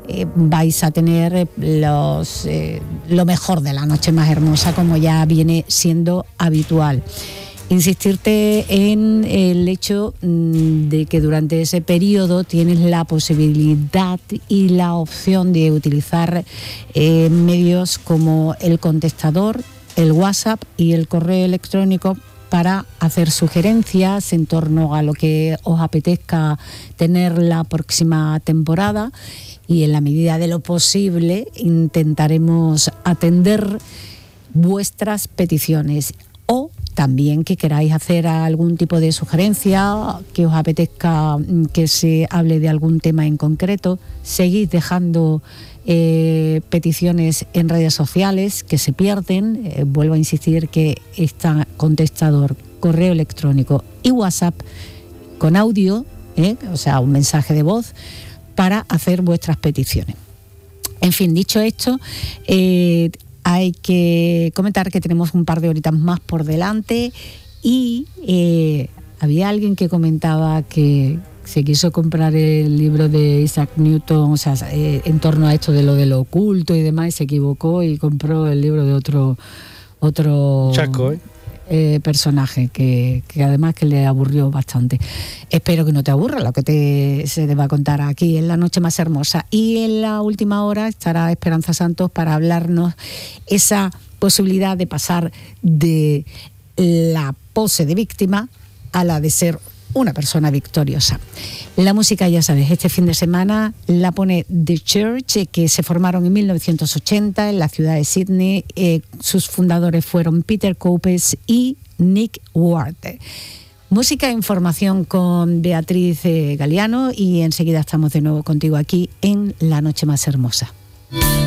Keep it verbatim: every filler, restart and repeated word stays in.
eh, vais a tener los, eh, lo mejor de la noche más hermosa, como ya viene siendo habitual. Insistirte en el hecho de que durante ese periodo tienes la posibilidad y la opción de utilizar eh, medios como el contestador, el WhatsApp y el correo electrónico para hacer sugerencias en torno a lo que os apetezca tener la próxima temporada, y en la medida de lo posible intentaremos atender vuestras peticiones, o también que queráis hacer algún tipo de sugerencia, que os apetezca que se hable de algún tema en concreto. Seguid dejando eh, peticiones en redes sociales que se pierden. Eh, vuelvo a insistir que está contestador, correo electrónico y WhatsApp con audio, eh, o sea, un mensaje de voz para hacer vuestras peticiones. En fin, dicho esto, eh, hay que comentar que tenemos un par de horitas más por delante, y eh, había alguien que comentaba que se quiso comprar el libro de Isaac Newton, o sea, eh, en torno a esto de lo de lo oculto y demás, y se equivocó y compró el libro de otro otro Chaco, ¿eh? Eh, personaje que, que además que le aburrió bastante. Espero que no te aburra lo que te, se te va a contar aquí en La Noche Más Hermosa. Y en la última hora estará Esperanza Santos para hablarnos esa posibilidad de pasar de la pose de víctima a la de ser una persona victoriosa. La música, ya sabes, este fin de semana la pone The Church, que se formaron en mil novecientos ochenta en la ciudad de Sydney. Eh, sus fundadores fueron Peter Coupes y Nick Ward. Música e información con Beatriz eh, Galeano, y enseguida estamos de nuevo contigo aquí en La Noche Más Hermosa.